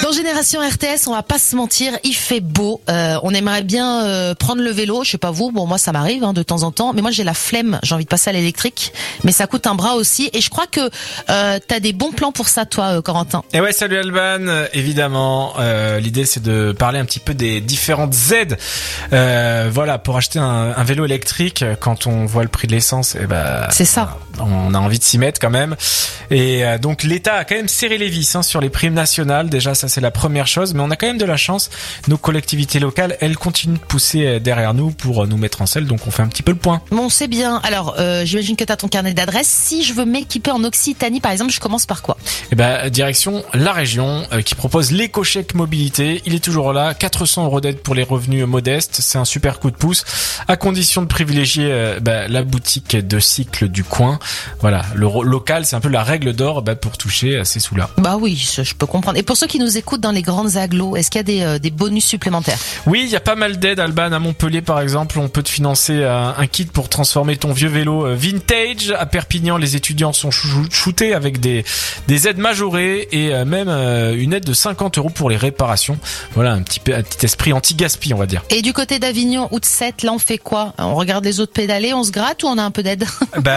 Dans Génération RTS, on va pas se mentir, il fait beau. On aimerait bien prendre le vélo. Je sais pas vous, bon moi ça m'arrive de temps en temps, mais moi j'ai la flemme. J'ai envie de passer à l'électrique, mais ça coûte un bras aussi. Et je crois que t'as des bons plans pour ça, toi, Corentin. Et ouais, salut Alban. Évidemment, l'idée c'est de parler un petit peu des différentes aides. Voilà, pour acheter un vélo électrique, quand on voit le prix de l'essence, c'est ça. On a envie de s'y mettre quand même. Et donc l'État a quand même serré les vis sur les primes nationales. Déjà, ça c'est la première chose, mais on a quand même de la chance. Nos collectivités locales, elles continuent de pousser derrière nous pour nous mettre en selle. Donc on fait un petit peu le point. Bon, c'est bien. Alors, j'imagine que t'as ton carnet d'adresses. Si je veux m'équiper en Occitanie, par exemple, je commence par quoi ? Direction la région qui propose l'éco-chèque mobilité. Il est toujours là. 400 € d'aide pour les revenus modestes. C'est un super coup de pouce, à condition de privilégier la boutique de cycle du coin. Voilà, le local, c'est un peu la règle d'or pour toucher ces sous-là. Bah oui, je peux comprendre. Et pour ceux qui nous écoutent dans les grandes agglos, est-ce qu'il y a des bonus supplémentaires ? Oui, il y a pas mal d'aides, Alban. À Montpellier, par exemple, on peut te financer un kit pour transformer ton vieux vélo vintage. À Perpignan, les étudiants sont shootés avec des aides majorées et même une aide de 50 € pour les réparations. Voilà, un petit esprit anti-gaspi, on va dire. Et du côté d'Avignon ou de Sète, là, on fait quoi ? On regarde les autres pédaler, on se gratte ou on a un peu d'aide ?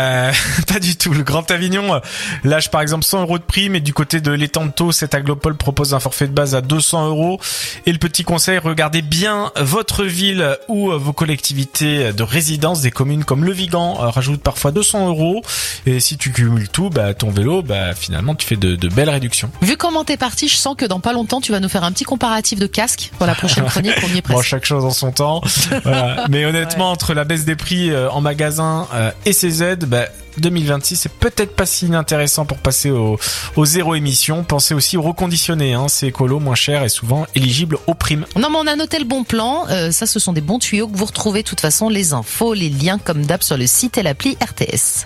Pas du tout. Le Grand Avignon lâche par exemple 100 € de prime, et du côté de l'étang de Thau, cette aglopole propose un forfait de base à 200 €. Et le petit conseil, regardez bien votre ville ou vos collectivités de résidence. Des communes comme Le Vigan rajoutent parfois 200 €. Et si tu cumules tout, ton vélo, finalement tu fais de belles réductions. Vu comment t'es parti, je sens que dans pas longtemps tu vas nous faire un petit comparatif de casque pour la prochaine chronique. On y est presque. Bon, chaque chose en son temps. Voilà. Mais honnêtement, entre la baisse des prix en magasin et ces aides, 2026, c'est peut-être pas si inintéressant pour passer au zéro émission. Pensez aussi au reconditionné, c'est écolo, moins cher et souvent éligible aux primes. Non, mais on a noté le bon plan. Ça, ce sont des bons tuyaux que vous retrouvez de toute façon, les infos, les liens comme d'hab sur le site et l'appli RTS.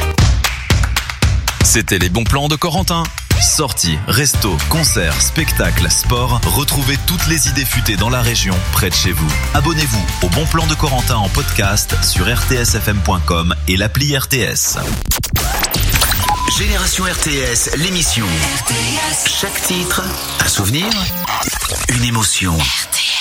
C'était les bons plans de Corentin. Sorties, restos, concerts, spectacles, sport, retrouvez toutes les idées futées dans la région, près de chez vous. Abonnez-vous au Bon Plan de Corentin en podcast sur rtsfm.com et l'appli RTS. Génération RTS, l'émission. RTS. Chaque titre, un souvenir, une émotion. RTS.